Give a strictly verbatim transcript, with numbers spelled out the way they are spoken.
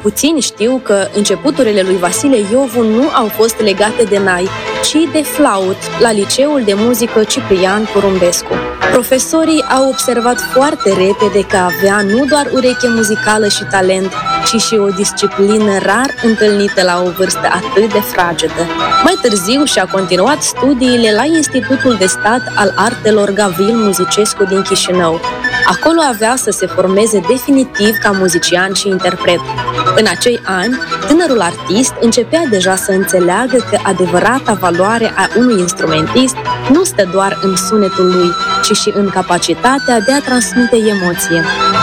Puțini știu că începuturile lui Vasile Iovu nu au fost legate de nai, ci de flaut, la Liceul de Muzică Ciprian Porumbescu. Profesorii au observat foarte repede că avea nu doar ureche muzicală și talent, ci și o disciplină rar întâlnită la o vârstă atât de fragedă. Mai târziu și-a continuat studiile la Institutul de Stat al Artelor Gavril Muzicescu din Chișinău. Acolo avea să se formeze definitiv ca muzician și interpret. În acei ani, tânărul artist începea deja să înțeleagă că adevărata valoare a unui instrumentist nu stă doar în sunetul lui, ci și în capacitatea de a transmite emoție.